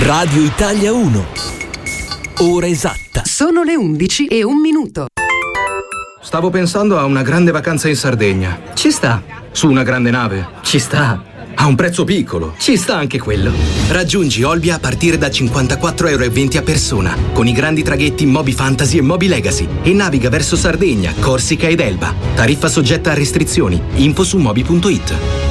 Radio Italia 1. Ora esatta. Sono le 11:01. Stavo pensando a una grande vacanza in Sardegna. Ci sta. Su una grande nave. Ci sta. A un prezzo piccolo. Ci sta anche quello. Raggiungi Olbia a partire da 54,20 € a persona, con i grandi traghetti Moby Fantasy e Moby Legacy, e naviga verso Sardegna, Corsica ed Elba. Tariffa soggetta a restrizioni. Info su moby.it.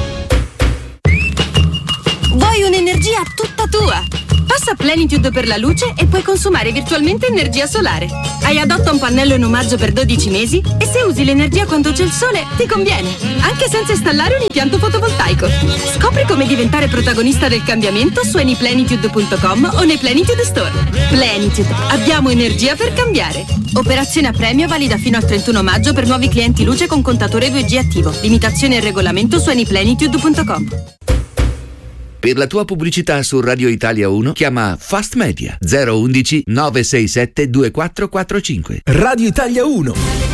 Vuoi un'energia tutta tua? Passa Plenitude per la luce e puoi consumare virtualmente energia solare. Hai Adotta un pannello in omaggio per 12 mesi e se usi l'energia quando c'è il sole ti conviene, anche senza installare un impianto fotovoltaico. Scopri come diventare protagonista del cambiamento su anyplenitude.com o nei Plenitude Store. Plenitude, abbiamo energia per cambiare. Operazione a premio valida fino al 31 maggio per nuovi clienti luce con contatore 2G attivo. Limitazioni e regolamento su anyplenitude.com. Per la tua pubblicità su Radio Italia 1 chiama Fast Media 011 967 2445. Radio Italia 1.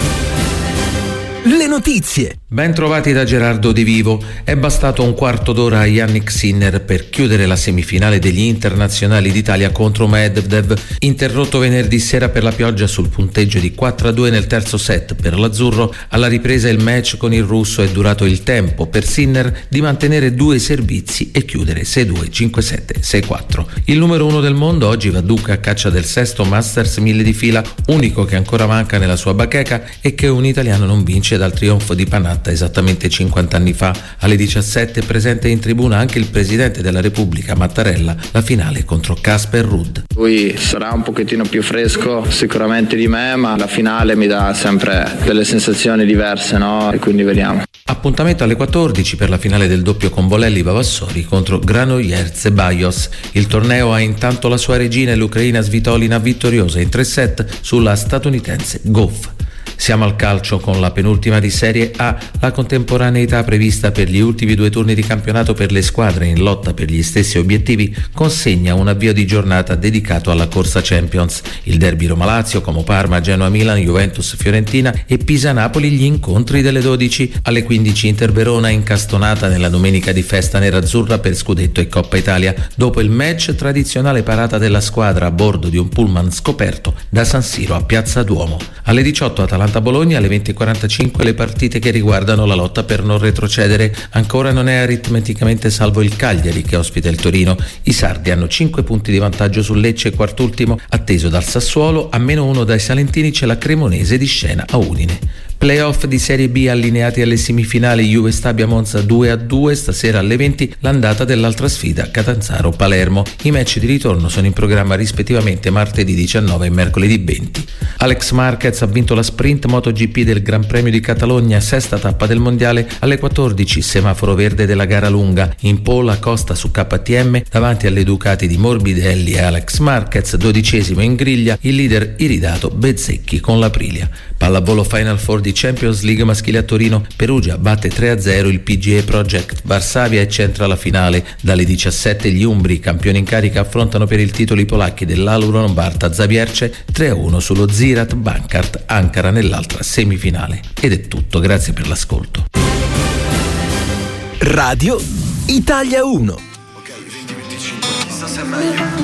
Le notizie. Ben trovati da Gerardo Di Vivo. È bastato un quarto d'ora a Jannik Sinner per chiudere la semifinale degli internazionali d'Italia contro Medvedev, interrotto venerdì sera per la pioggia sul punteggio di 4-2 nel terzo set per l'azzurro. Alla ripresa il match con il russo è durato il tempo per Sinner di mantenere 2 servizi e chiudere 6-2, 5-7, 6-4. Il numero 1 del mondo oggi va dunque a caccia del sesto Masters 1000 di fila, unico che ancora manca nella sua bacheca e che un italiano non vince dal trionfo di Panatta esattamente 50 anni fa. Alle 17 presente in tribuna anche il presidente della Repubblica Mattarella, la finale contro Casper Ruud. Lui sarà un pochettino più fresco sicuramente di me, ma la finale mi dà sempre delle sensazioni diverse, no? E quindi vediamo. Appuntamento alle 14 per la finale del doppio Combolelli Vavassori contro Granollers Ceballos. Il torneo ha intanto la sua regina e l'ucraina Svitolina vittoriosa in 3 set sulla statunitense Goff. Siamo al calcio con la penultima di Serie A, la contemporaneità prevista per gli ultimi 2 turni di campionato per le squadre in lotta per gli stessi obiettivi consegna un avvio di giornata dedicato alla corsa Champions. Il derby Roma-Lazio, Como Parma, Genoa-Milan, Juventus-Fiorentina e Pisa-Napoli gli incontri delle 12. Alle 15 Inter-Verona incastonata nella domenica di festa nerazzurra per scudetto e Coppa Italia, dopo il match tradizionale parata della squadra a bordo di un pullman scoperto da San Siro a Piazza Duomo. Alle 18 Atalanta-Bologna, alle 20:45 le partite che riguardano la lotta per non retrocedere. Ancora non è aritmeticamente salvo il Cagliari che ospita il Torino. I sardi hanno 5 punti di vantaggio sul Lecce, quart'ultimo atteso dal Sassuolo. A -1 dai salentini c'è la Cremonese di scena a Udine. Playoff di Serie B allineati alle semifinali, Juve Stabia Monza 2-2, stasera alle 20 l'andata dell'altra sfida Catanzaro-Palermo. I match di ritorno sono in programma rispettivamente martedì 19 e mercoledì 20. Alex Marquez ha vinto la sprint MotoGP del Gran Premio di Catalogna, sesta tappa del mondiale. Alle 14 semaforo verde della gara lunga, in pole Acosta su KTM davanti alle Ducati di Morbidelli e Alex Marquez, 12° in griglia il leader iridato Bezzecchi con l'Aprilia. Pallavolo Final Four di Champions League maschile a Torino, Perugia batte 3-0 il PGA Project Varsavia e centra la finale. Dalle 17 gli umbri, campioni in carica, affrontano per il titolo i polacchi dell'Auro Barta Zavierce, 3-1 sullo Ziraat Bankart Ankara nell'altra semifinale. Ed è tutto, grazie per l'ascolto. Radio Italia 1. Ok, 20-25, chissà se è meglio.